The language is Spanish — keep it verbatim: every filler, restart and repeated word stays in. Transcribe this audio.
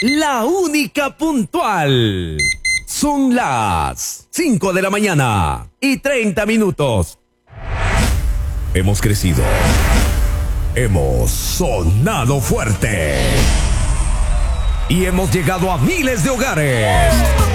la única puntual. Son las cinco de la mañana y treinta minutos. Hemos crecido. Hemos sonado fuerte. Y hemos llegado a miles de hogares.